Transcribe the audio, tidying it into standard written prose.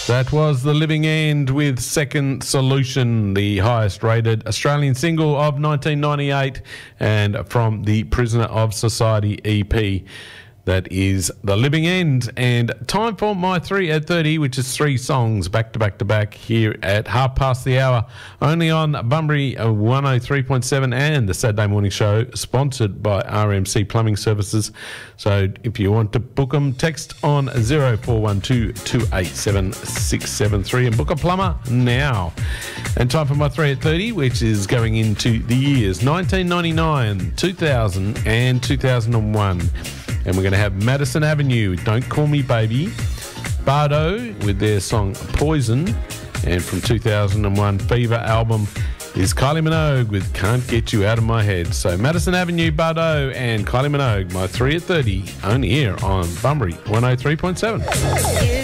That was The Living End with Second Solution, the highest rated Australian single of 1998 and from the Prisoner of Society EP. That is The Living End. And time for my 3 at 30, which is 3 songs back to back to back here at half past the hour, only on Bunbury 103.7 and the Saturday Morning Show, sponsored by RMC Plumbing Services. So if you want to book them, text on 0412 287 673 and book a plumber now. And time for my 3 at 30, which is going into the years 1999, 2000 and 2001. And we're going to have Madison Avenue, Don't Call Me Baby, Bardo with their song Poison, and from 2001 Fever album is Kylie Minogue with Can't Get You Out of My Head. So Madison Avenue, Bardo and Kylie Minogue, my 3 at 30, only here on Bunbury 103.7.